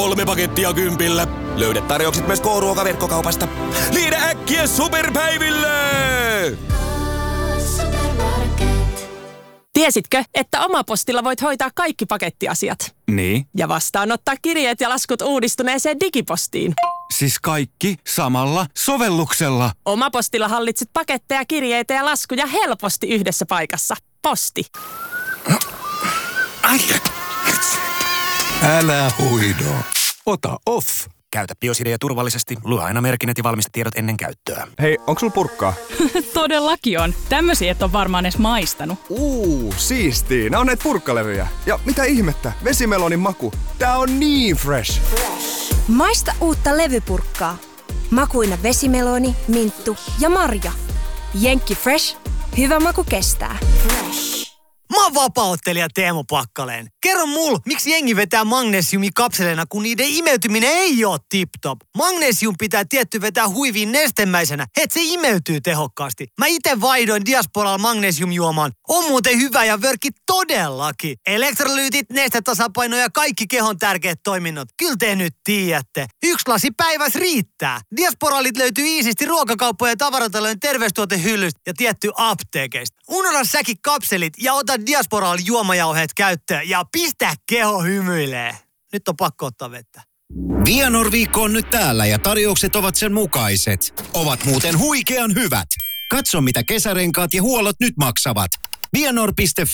3 pakettia 10. Löydät tarjoukset myös K-ruokaverkkokaupasta. Liide äkkiä superpäiville! Tiesitkö, että Omapostilla voit hoitaa kaikki pakettiasiat? Niin. Ja vastaanottaa kirjeet ja laskut uudistuneeseen digipostiin. Siis kaikki samalla sovelluksella. Omapostilla hallitset paketteja, kirjeitä ja laskuja helposti yhdessä paikassa. Posti. Älä huido. Ota off. Käytä BioSideä turvallisesti. Lue aina merkinnät ja valmistetiedot ennen käyttöä. Hei, onks sulla purkkaa? Todellakin on. Tämmösiä et ole varmaan edes maistanut. Siistii. Nää on näitä purkkalevyjä. Ja mitä ihmettä? Vesimelonin maku. Tää on niin fresh. Maista uutta levypurkkaa. Makuina vesimeloni, minttu ja marja. Jenkki Fresh. Hyvä maku kestää. Mä oon vapaa-ottelija Teemu Pakkaleen. Kerro mulle, miksi jengi vetää magnesiumikapseleina, kun niiden imeytyminen ei oo tip-top. Magnesium pitää tietty vetää huiviin nestemäisenä, et se imeytyy tehokkaasti. Mä ite vaihdoin Diasporalla magnesiumjuomaan. On muuten hyvä ja vörkki todellakin. Elektrolyytit, nestetasapaino ja kaikki kehon tärkeät toiminnot. Kyllä te nyt tiedätte. 1 lasi päivässä riittää. Diasporalit löytyy iisisti ruokakauppojen ja tavaratalojen terveystuotehyllystä ja tietty apteekeista. Unohda säkin kapselit ja ota Diasporal juomajauheet käyttöön ja pistä keho hymyilee. Nyt on pakko ottaa vettä. Vianor-viikko on nyt täällä ja tarjoukset ovat sen mukaiset. Ovat muuten huikean hyvät. Katso mitä kesärenkaat ja huollot nyt maksavat. Vianor.fi